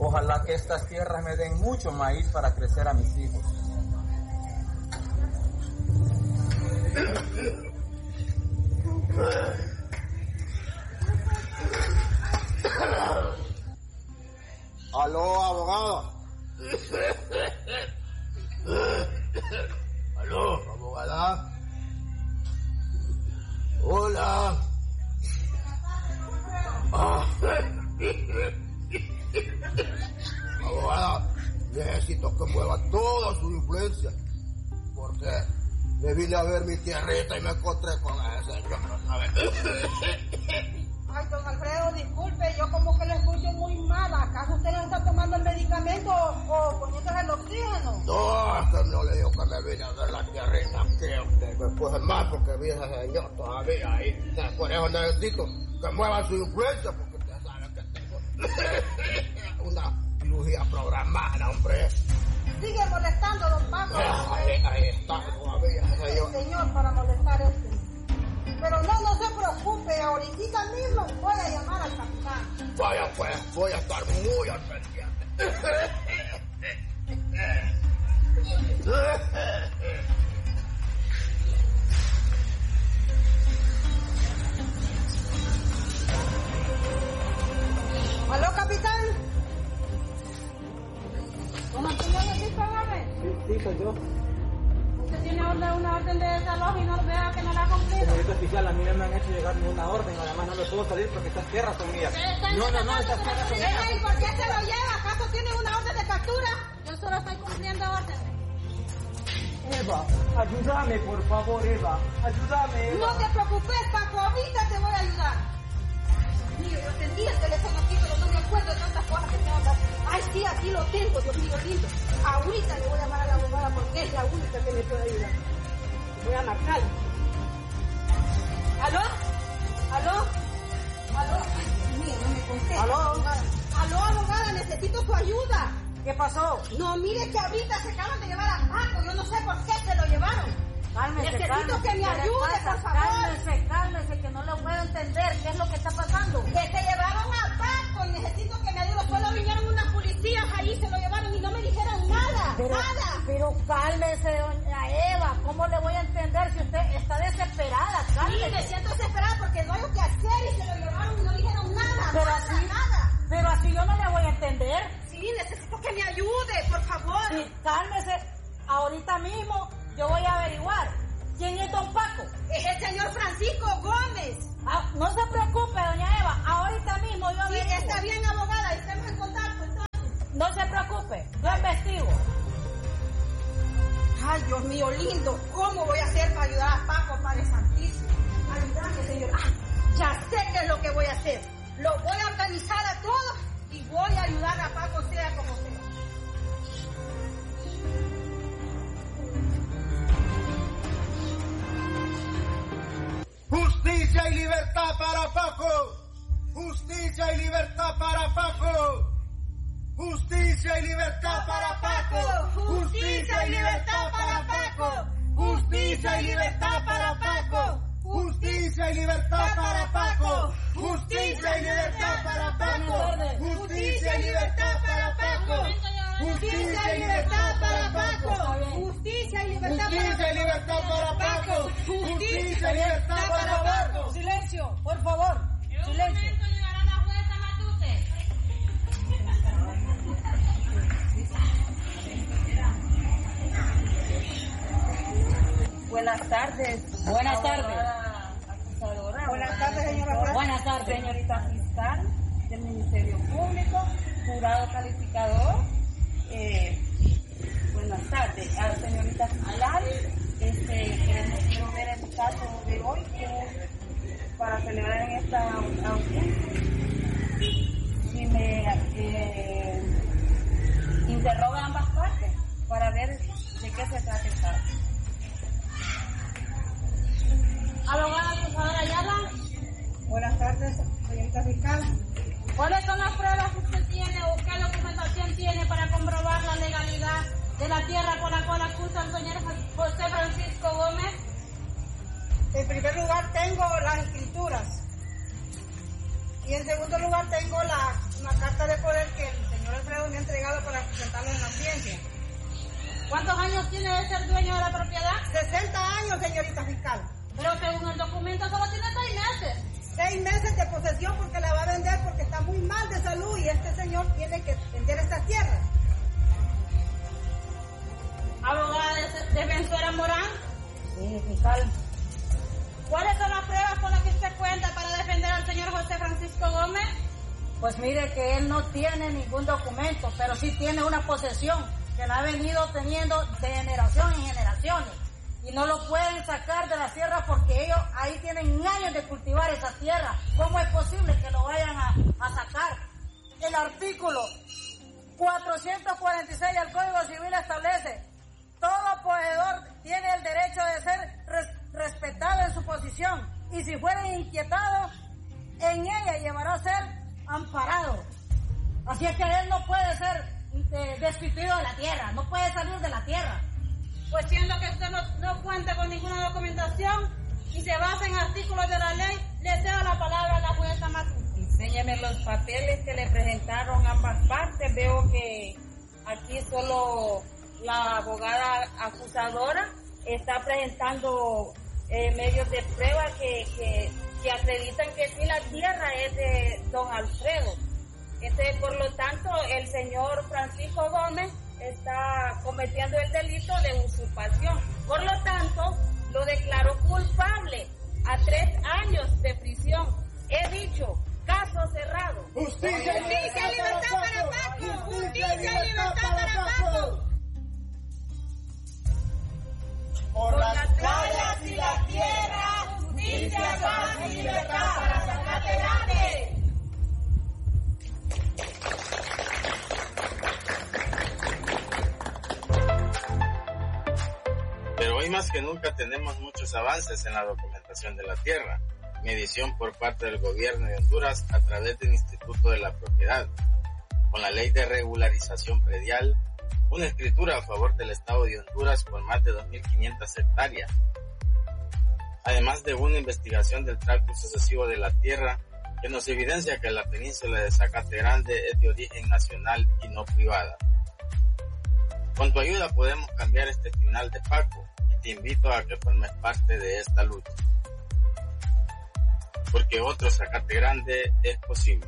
Ojalá que estas tierras me den mucho maíz para crecer a mis hijos. Aló, abogada. Aló, abogada. Hola. Abogada, necesito que mueva toda su influencia, porque me vine a ver mi tierrita y me encontré con ese señor otra vez. Ay, don Alfredo, disculpe, yo como que lo escucho muy mal. ¿Acaso usted no está tomando el medicamento o poniéndose el oxígeno? No, es que no le digo que me vine a ver la tierrita, que usted me puse mal porque vi a ese señor todavía ahí. Por eso necesito que mueva su influencia, porque usted sabe que tengo una cirugía programada, hombre. Sigue molestando, don Paco. Ahí está todavía ese señor. Señor, para molestar a usted. Pero no se preocupe, ahorita mismo voy a llamar al capitán. Vaya pues, voy a estar muy al pendiente. ¿Aló, capitán? ¿Cómo se llama aquí, págame? Sí, soy yo. ¿Usted tiene una orden de desalojo y no vea que no la ha cumplido? Señorita oficial, a mí no me han hecho llegar ninguna orden, además no me puedo salir porque estas tierras son mías. No, estas tierras son mías. ¿Y por qué se lo lleva? ¿Acaso tiene una orden de captura? Yo solo estoy cumpliendo órdenes. Eva, ayúdame, por favor, Eva. Ayúdame, Eva. No te preocupes, Paco, ahorita te voy a ayudar. Mío, yo tenía el teléfono aquí, pero no me acuerdo de tantas cosas que tengo que hacer. Ay, sí, aquí lo tengo, Dios mío lindo. Ahorita le voy a llamar a la abogada porque es la única que me puede ayudar. Voy a marcar. ¿Aló? ¿Aló? ¿Aló? Ay, Dios mío, no me contesta. ¿Aló? ¿Aló, abogada? Necesito su ayuda. ¿Qué pasó? No, mire que ahorita se acaban de llevar a Paco. Yo no sé por qué se lo llevaron. Cálmese, Necesito que me ayude, por favor. Cálmese, que no lo puedo entender. ¿Qué es lo que está pasando? Que se llevaron a Paco y necesito que me ayude. Solo vinieron unas policías ahí, se lo llevaron y no me dijeron nada. Nada. Pero cálmese, doña Eva. ¿Cómo le voy a entender si usted está desesperada? Cálmese. Sí, me siento desesperada porque no hay lo que hacer y se lo llevaron y no dijeron nada. Pero nada, así, nada. Pero así yo no le voy a entender. Sí, necesito que me ayude, por favor. Sí, cálmese. Ahorita mismo yo voy a averiguar. ¿Quién es don Paco? Es el señor Francisco Gómez. Ah, no se preocupe, doña Eva. Ahorita mismo yo averiguo. Sí, está bien, abogada. Estemos en contacto, entonces. No se preocupe, yo investigo. Ay, Dios mío, lindo. ¿Cómo voy a hacer para ayudar a Paco, Padre Santísimo? Ayúdame, señor. Ah, ya sé qué es lo que voy a hacer. Lo voy a organizar a todos y voy a ayudar a Paco, sea como sea. Justicia y libertad para Paco. Justicia y libertad para Paco. Justicia y libertad para Paco. Justicia y libertad para Paco. Justicia y libertad para Paco. Justicia y libertad para Paco. Justicia y libertad para Paco. Justicia y libertad para Paco. Justicia y libertad para Paco. Justicia y libertad Justicia y libertad para Paco. Justicia y libertad para Paco. Silencio, por favor. Silencio. Llegará la jueza Matute. Buenas tardes. Buenas tardes. Buenas tardes, señora jueza. Buenas tardes, señorita fiscal del Ministerio Público, jurado calificador. Buenas tardes, señorita fiscal. Quiero ver el caso de hoy para celebrar en esta audiencia. Si me interroga ambas partes para ver de qué se trata el caso. Abogada, por favor, Ayala. Buenas tardes, señorita fiscal. ¿Cuáles son las pruebas que usted tiene o qué documentación tiene para comprobar la legalidad de la tierra por la cual acusa al señor José Francisco Gómez? En primer lugar tengo las escrituras. Y en segundo lugar tengo una carta de poder que el señor Alfredo tiene de ser dueño de la propiedad? 60 años, señorita fiscal. Pero según el documento solo tiene 6 meses. 6 meses de posesión porque la va a vender porque está muy mal de salud y este señor tiene que vender estas tierras. Abogada defensora Morán. Sí, fiscal. ¿Cuáles son las pruebas con las que usted cuenta para defender al señor José Francisco Gómez? Pues mire que él no tiene ningún documento, pero sí tiene una posesión que la ha venido teniendo de generación en generaciones. Y no lo pueden sacar de la tierra porque ellos ahí tienen años de cultivar esa tierra. ¿Cómo es posible que lo vayan a sacar? El artículo 446 del Código Civil establece: todo poseedor tiene el derecho de ser respetado en su posición y si fuera inquietado en ella llevará a ser amparado. Así es que él no puede ser destituido de la tierra, no puede salir de la tierra. Pues siendo que usted no cuenta con ninguna documentación y se basa en artículos de la ley, le cedo la palabra a la jueza Matute. Enséñeme los papeles que le presentaron ambas partes. Veo que aquí solo la abogada acusadora está presentando medios de prueba que acreditan que sí la tierra es de don Alfredo. Por lo tanto, el señor Francisco Gómez está cometiendo el delito de usurpación. Por lo tanto, lo declaró culpable a 3 años de prisión. He dicho, caso cerrado. ¡Justicia y libertad para Paco! ¡Justicia y libertad para Paco! Por las playas y la tierra, justicia, paz y libertad para Zacate Grande. Pero hoy más que nunca tenemos muchos avances en la documentación de la tierra, medición por parte del gobierno de Honduras a través del Instituto de la Propiedad, con la ley de regularización predial, una escritura a favor del Estado de Honduras por más de 2.500 hectáreas, además de una investigación del tráfico sucesivo de la tierra que nos evidencia que la península de Zacate Grande es de origen nacional y no privada. Con tu ayuda podemos cambiar este final de Paco y te invito a que formes parte de esta lucha, porque otro Zacate Grande es posible.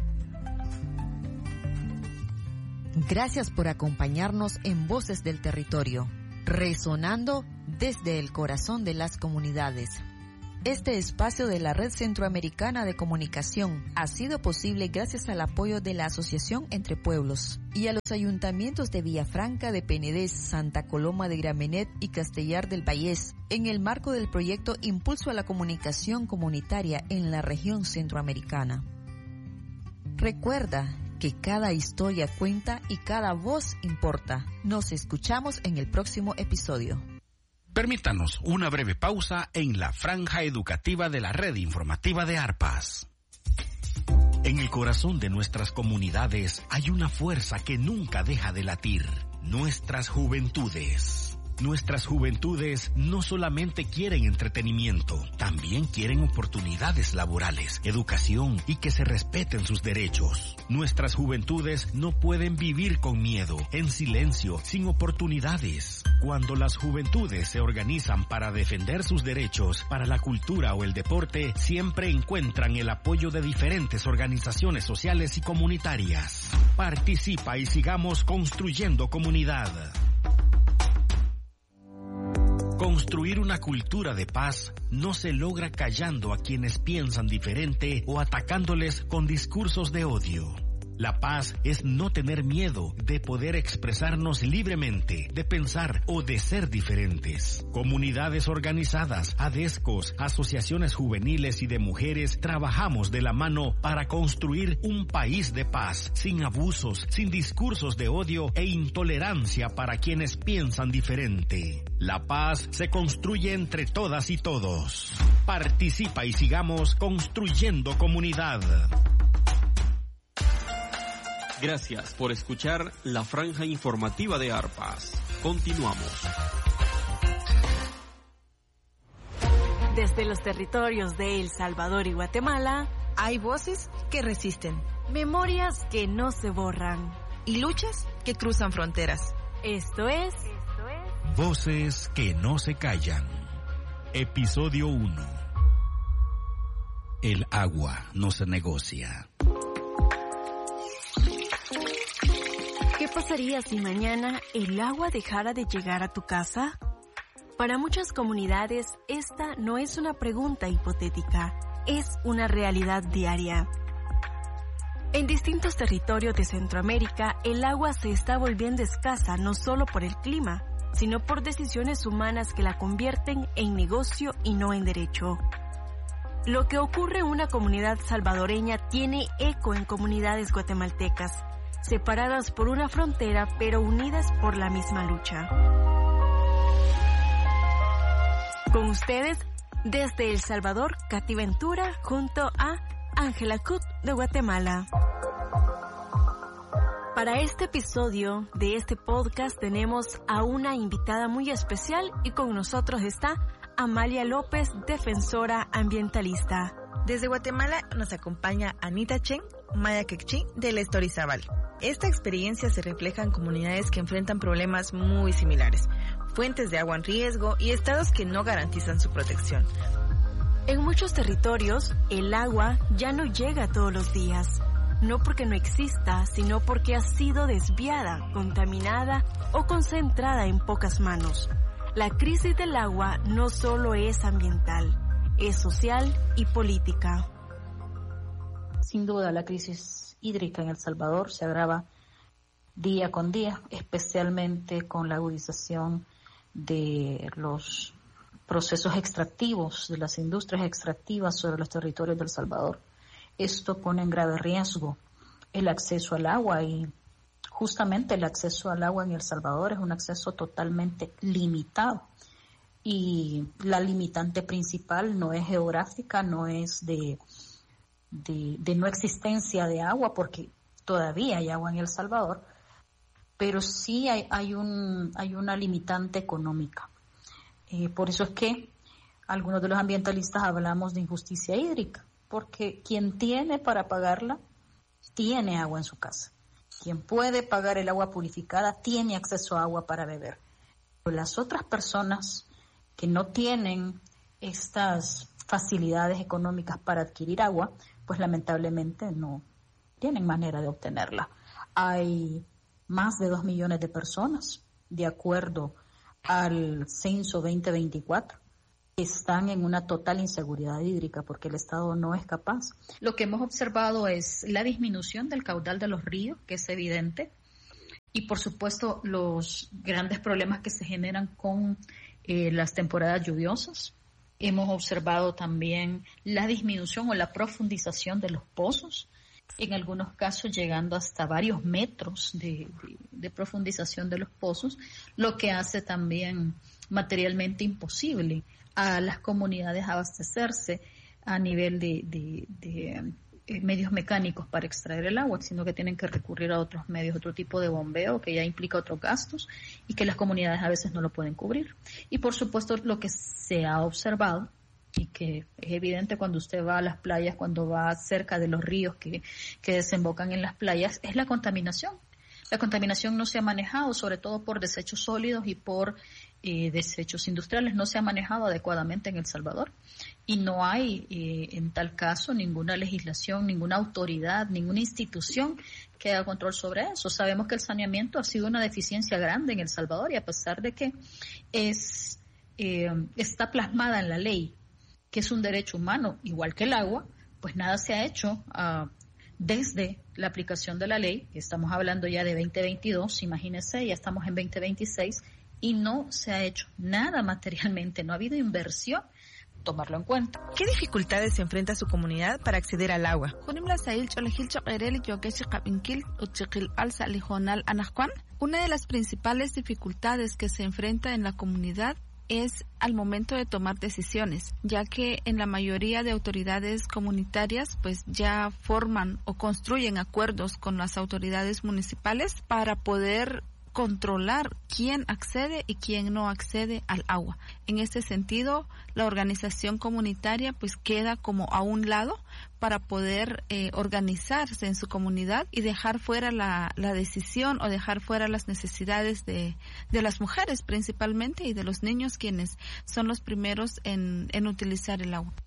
Gracias por acompañarnos en Voces del Territorio, resonando desde el corazón de las comunidades. Este espacio de la Red Centroamericana de Comunicación ha sido posible gracias al apoyo de la Asociación Entre Pueblos y a los ayuntamientos de Villafranca de Penedés, Santa Coloma de Gramenet y Castellar del Vallés, en el marco del proyecto Impulso a la Comunicación Comunitaria en la región centroamericana. Recuerda que cada historia cuenta y cada voz importa. Nos escuchamos en el próximo episodio. Permítanos una breve pausa en la franja educativa de la red informativa de ARPAS. En el corazón de nuestras comunidades hay una fuerza que nunca deja de latir: nuestras juventudes. Nuestras juventudes no solamente quieren entretenimiento, también quieren oportunidades laborales, educación y que se respeten sus derechos. Nuestras juventudes no pueden vivir con miedo, en silencio, sin oportunidades. Cuando las juventudes se organizan para defender sus derechos, para la cultura o el deporte, siempre encuentran el apoyo de diferentes organizaciones sociales y comunitarias. Participa y sigamos construyendo comunidad. Construir una cultura de paz no se logra callando a quienes piensan diferente o atacándoles con discursos de odio. La paz es no tener miedo de poder expresarnos libremente, de pensar o de ser diferentes. Comunidades organizadas, ADESCOS, asociaciones juveniles y de mujeres trabajamos de la mano para construir un país de paz, sin abusos, sin discursos de odio e intolerancia para quienes piensan diferente. La paz se construye entre todas y todos. Participa y sigamos construyendo comunidad. Gracias por escuchar la franja informativa de ARPAS. Continuamos. Desde los territorios de El Salvador y Guatemala, hay voces que resisten, memorias que no se borran y luchas que cruzan fronteras. Esto es Voces que no se callan. Episodio 1. El agua no se negocia. ¿Qué pasaría si mañana el agua dejara de llegar a tu casa? Para muchas comunidades, esta no es una pregunta hipotética, es una realidad diaria. En distintos territorios de Centroamérica, el agua se está volviendo escasa no solo por el clima, sino por decisiones humanas que la convierten en negocio y no en derecho. Lo que ocurre en una comunidad salvadoreña tiene eco en comunidades guatemaltecas, separadas por una frontera pero unidas por la misma lucha. Con ustedes, desde El Salvador, Katy Ventura, junto a Ángela Cut de Guatemala. Para este episodio de este podcast tenemos a una invitada muy especial y con nosotros está Amalia López, defensora ambientalista. Desde Guatemala nos acompaña Anita Chen, Maya Quechí del Estorizabal. Esta experiencia se refleja en comunidades que enfrentan problemas muy similares, fuentes de agua en riesgo y estados que no garantizan su protección. En muchos territorios, el agua ya no llega todos los días, no porque no exista, sino porque ha sido desviada, contaminada o concentrada en pocas manos. La crisis del agua no solo es ambiental, es social y política. Sin duda, la crisis hídrica en El Salvador se agrava día con día, especialmente con la agudización de los procesos extractivos, de las industrias extractivas sobre los territorios del Salvador. Esto pone en grave riesgo el acceso al agua y justamente el acceso al agua en El Salvador es un acceso totalmente limitado. Y la limitante principal no es geográfica, no es de no existencia de agua, porque todavía hay agua en El Salvador, pero sí hay una limitante económica. Por eso es que algunos de los ambientalistas hablamos de injusticia hídrica, porque quien tiene para pagarla tiene agua en su casa. Quien puede pagar el agua purificada tiene acceso a agua para beber. Pero las otras personas que no tienen estas facilidades económicas para adquirir agua, pues lamentablemente no tienen manera de obtenerla. Hay más de 2 millones de personas, de acuerdo al censo 2024, que están en una total inseguridad hídrica porque el Estado no es capaz. Lo que hemos observado es la disminución del caudal de los ríos, que es evidente, y por supuesto los grandes problemas que se generan con las temporadas lluviosas. Hemos observado también la disminución o la profundización de los pozos, en algunos casos llegando hasta varios metros de profundización de los pozos, lo que hace también materialmente imposible a las comunidades abastecerse a nivel de medios mecánicos para extraer el agua, sino que tienen que recurrir a otros medios, otro tipo de bombeo que ya implica otros gastos y que las comunidades a veces no lo pueden cubrir. Y por supuesto lo que se ha observado y que es evidente cuando usted va a las playas, cuando va cerca de los ríos que desembocan en las playas, es la contaminación. La contaminación no se ha manejado, sobre todo por desechos sólidos y por desechos industriales, no se ha manejado adecuadamente en El Salvador y no hay en tal caso ninguna legislación, ninguna autoridad, ninguna institución que haga control sobre eso. Sabemos que el saneamiento ha sido una deficiencia grande en El Salvador y a pesar de que está plasmada en la ley que es un derecho humano igual que el agua, pues nada se ha hecho desde la aplicación de la ley. Estamos hablando ya de 2022, imagínense, ya estamos en 2026 y no se ha hecho nada materialmente, no ha habido inversión, tomarlo en cuenta. ¿Qué dificultades se enfrenta su comunidad para acceder al agua? Una de las principales dificultades que se enfrenta en la comunidad es al momento de tomar decisiones, ya que en la mayoría de autoridades comunitarias pues ya forman o construyen acuerdos con las autoridades municipales para poder controlar quién accede y quién no accede al agua. En este sentido, la organización comunitaria pues queda como a un lado para poder organizarse en su comunidad y dejar fuera la decisión o dejar fuera las necesidades de las mujeres principalmente y de los niños, quienes son los primeros en utilizar el agua.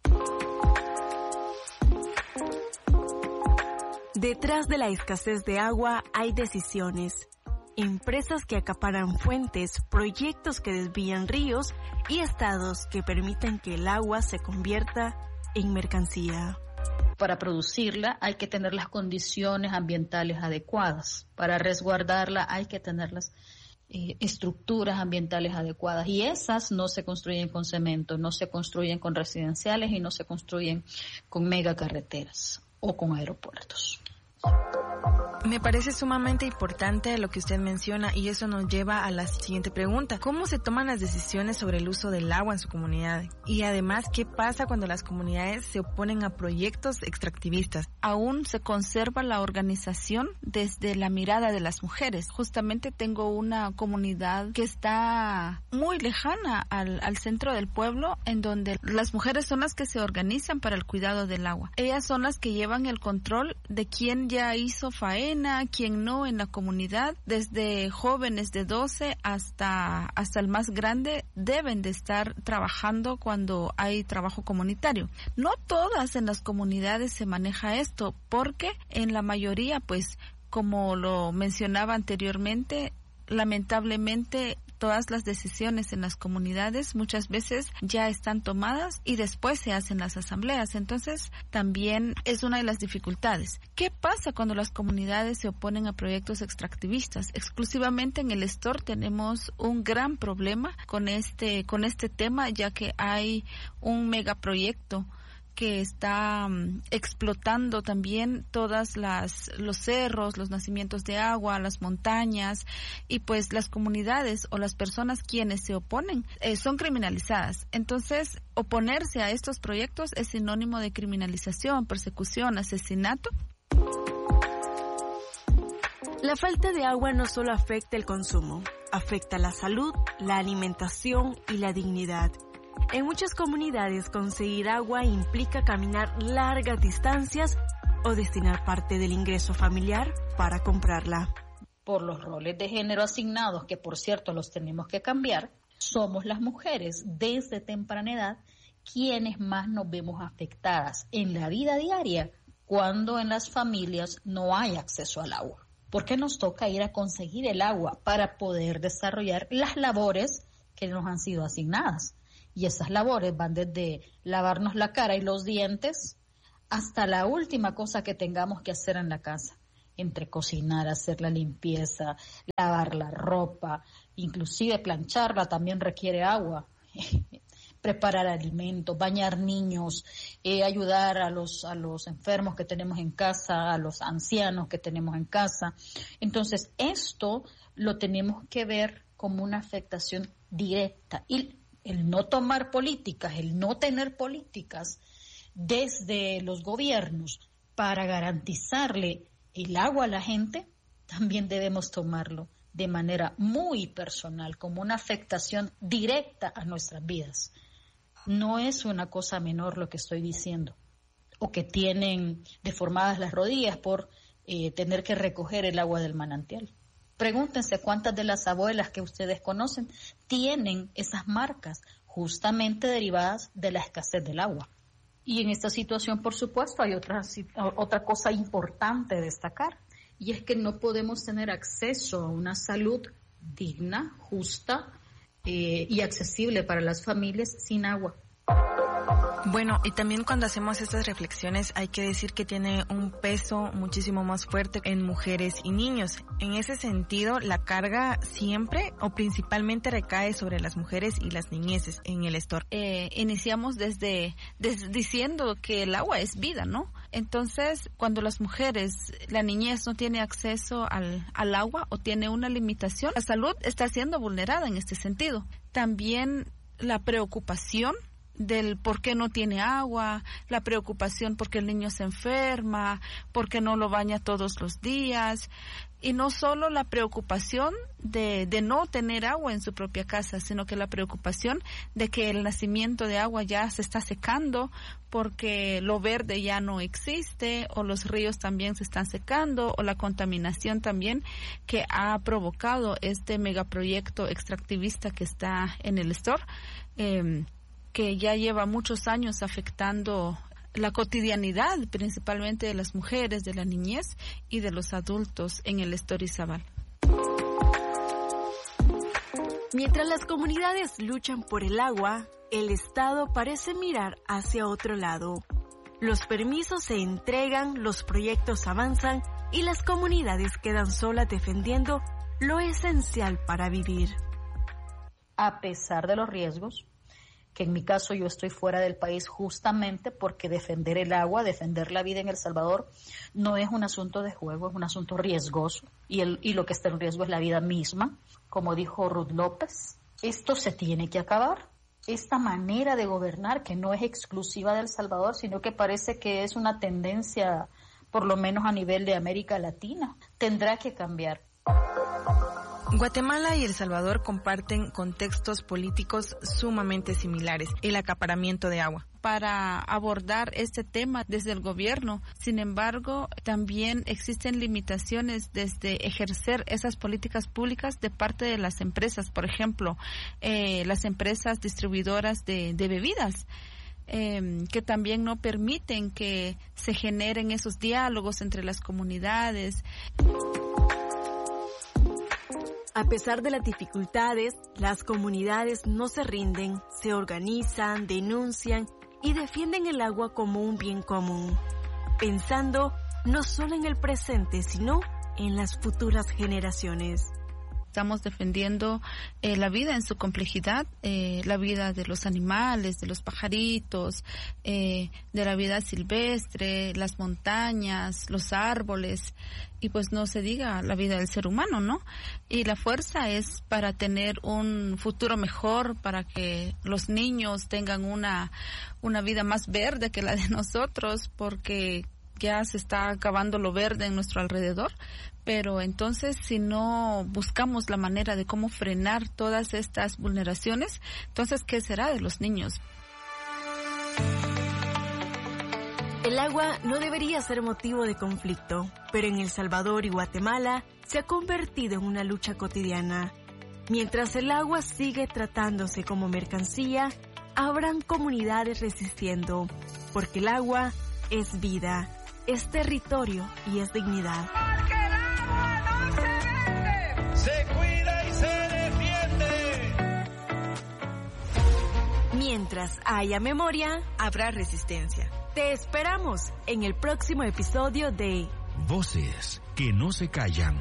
Detrás de la escasez de agua hay decisiones. Empresas que acaparan fuentes, proyectos que desvían ríos y estados que permiten que el agua se convierta en mercancía. Para producirla hay que tener las condiciones ambientales adecuadas. Para resguardarla hay que tener las estructuras ambientales adecuadas. Y esas no se construyen con cemento, no se construyen con residenciales y no se construyen con megacarreteras o con aeropuertos. Me parece sumamente importante lo que usted menciona y eso nos lleva a la siguiente pregunta. ¿Cómo se toman las decisiones sobre el uso del agua en su comunidad? Y además, ¿qué pasa cuando las comunidades se oponen a proyectos extractivistas? Aún se conserva la organización desde la mirada de las mujeres. Justamente tengo una comunidad que está muy lejana al centro del pueblo, en donde las mujeres son las que se organizan para el cuidado del agua. Ellas son las que llevan el control de quién ya hizo faena, quien no en la comunidad. Desde jóvenes de 12 hasta el más grande deben de estar trabajando cuando hay trabajo comunitario. No todas en las comunidades se maneja esto, porque en la mayoría, pues, como lo mencionaba anteriormente, lamentablemente todas las decisiones en las comunidades muchas veces ya están tomadas y después se hacen las asambleas. Entonces, también es una de las dificultades. ¿Qué pasa cuando las comunidades se oponen a proyectos extractivistas? Exclusivamente en el Estor tenemos un gran problema con este tema, ya que hay un megaproyecto que está explotando también todas los cerros, los nacimientos de agua, las montañas, y pues las comunidades o las personas quienes se oponen son criminalizadas. Entonces, oponerse a estos proyectos es sinónimo de criminalización, persecución, asesinato. La falta de agua no solo afecta el consumo, afecta la salud, la alimentación y la dignidad. En muchas comunidades conseguir agua implica caminar largas distancias o destinar parte del ingreso familiar para comprarla. Por los roles de género asignados, que por cierto los tenemos que cambiar, somos las mujeres desde temprana edad quienes más nos vemos afectadas en la vida diaria cuando en las familias no hay acceso al agua. Porque nos toca ir a conseguir el agua para poder desarrollar las labores que nos han sido asignadas. Y esas labores van desde lavarnos la cara y los dientes hasta la última cosa que tengamos que hacer en la casa. Entre cocinar, hacer la limpieza, lavar la ropa, inclusive plancharla también requiere agua. Preparar alimentos, bañar niños, ayudar a los enfermos que tenemos en casa, a los ancianos que tenemos en casa. Entonces, esto lo tenemos que ver como una afectación directa. Y el no tomar políticas, el no tener políticas desde los gobiernos para garantizarle el agua a la gente, también debemos tomarlo de manera muy personal, como una afectación directa a nuestras vidas. No es una cosa menor lo que estoy diciendo, o que tienen deformadas las rodillas por tener que recoger el agua del manantial. Pregúntense cuántas de las abuelas que ustedes conocen tienen esas marcas justamente derivadas de la escasez del agua. Y en esta situación, por supuesto, hay otra cosa importante de destacar, y es que no podemos tener acceso a una salud digna, justa y accesible para las familias sin agua. Bueno, y también cuando hacemos estas reflexiones hay que decir que tiene un peso muchísimo más fuerte en mujeres y niños. En ese sentido, la carga siempre o principalmente recae sobre las mujeres y las niñeces en el Estor. Iniciamos desde diciendo que el agua es vida, ¿no? Entonces, cuando las mujeres, la niñez no tiene acceso al agua o tiene una limitación, la salud está siendo vulnerada en este sentido. También la preocupación del por qué no tiene agua, la preocupación porque el niño se enferma, porque no lo baña todos los días, y no solo la preocupación de no tener agua en su propia casa, sino que la preocupación de que el nacimiento de agua ya se está secando porque lo verde ya no existe, o los ríos también se están secando, o la contaminación también que ha provocado este megaproyecto extractivista que está en el Store, que ya lleva muchos años afectando la cotidianidad, principalmente de las mujeres, de la niñez y de los adultos en el Estorizabal. Mientras las comunidades luchan por el agua, el Estado parece mirar hacia otro lado. Los permisos se entregan, los proyectos avanzan y las comunidades quedan solas defendiendo lo esencial para vivir. A pesar de los riesgos, que en mi caso yo estoy fuera del país justamente porque defender el agua, defender la vida en El Salvador no es un asunto de juego, es un asunto riesgoso y lo que está en riesgo es la vida misma. Como dijo Ruth López, esto se tiene que acabar. Esta manera de gobernar que no es exclusiva de El Salvador, sino que parece que es una tendencia, por lo menos a nivel de América Latina, tendrá que cambiar. Guatemala y El Salvador comparten contextos políticos sumamente similares, el acaparamiento de agua. Para abordar este tema desde el gobierno, sin embargo, también existen limitaciones desde ejercer esas políticas públicas de parte de las empresas, por ejemplo, las empresas distribuidoras de bebidas. Que también no permiten que se generen esos diálogos entre las comunidades. A pesar de las dificultades, las comunidades no se rinden, se organizan, denuncian y defienden el agua como un bien común, pensando no solo en el presente, sino en las futuras generaciones. Estamos defendiendo la vida en su complejidad, la vida de los animales, de los pajaritos, de la vida silvestre, las montañas, los árboles, y pues no se diga la vida del ser humano, ¿no? Y la fuerza es para tener un futuro mejor, para que los niños tengan una vida más verde que la de nosotros, porque ya se está acabando lo verde en nuestro alrededor. Pero entonces, si no buscamos la manera de cómo frenar todas estas vulneraciones, entonces, ¿qué será de los niños? El agua no debería ser motivo de conflicto, pero en El Salvador y Guatemala se ha convertido en una lucha cotidiana. Mientras el agua sigue tratándose como mercancía, habrán comunidades resistiendo, porque el agua es vida, es territorio y es dignidad. Se cuida y se defiende. Mientras haya memoria, habrá resistencia. Te esperamos en el próximo episodio de Voces que no se callan.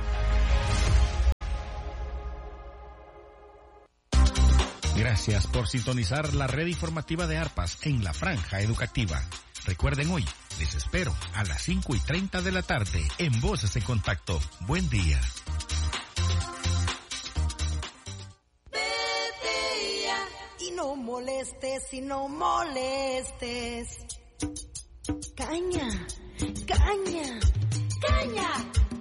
Gracias por sintonizar la red informativa de ARPAS en la Franja Educativa. Recuerden hoy, les espero a las 5:30 de la tarde en Voces en Contacto. Buen día. Y no molestes, y no molestes. Caña, caña, caña.